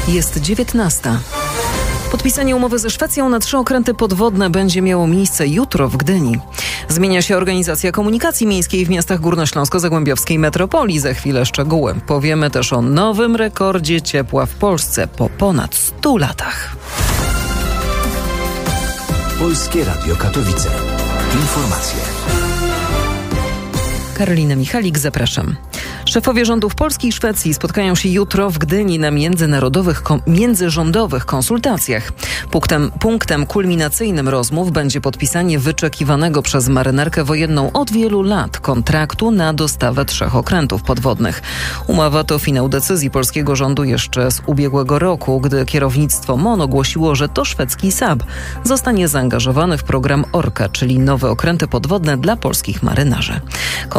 Jest 19. Podpisanie umowy ze Szwecją na 3 okręty podwodne będzie miało miejsce jutro w Gdyni. Zmienia się organizacja komunikacji miejskiej w miastach górnośląsko-zagłębiowskiej metropolii. Za chwilę szczegóły. Powiemy też o nowym rekordzie ciepła w Polsce po ponad 100 latach. Polskie Radio Katowice. Informacje. Karolina Michalik, zapraszam. Szefowie rządów Polski i Szwecji spotkają się jutro w Gdyni na międzyrządowych konsultacjach. Punktem kulminacyjnym rozmów będzie podpisanie wyczekiwanego przez marynarkę wojenną od wielu lat kontraktu na dostawę 3 okrętów podwodnych. Umowa to finał decyzji polskiego rządu jeszcze z ubiegłego roku, gdy kierownictwo MON ogłosiło, że to szwedzki Saab zostanie zaangażowany w program Orca, czyli nowe okręty podwodne dla polskich marynarzy.